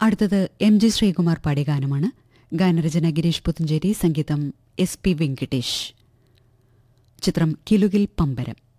അടുത്തത് എം.ജി. ശ്രീകുമാർ പാടിയ ഗാനമാണ്. ഗാനരചന ഗിരീഷ് പുത്തഞ്ചേരി, സംഗീതം എസ്.പി. വെങ്കിടേഷ്. ചിത്രം കിലുകിൽ പമ്പരം.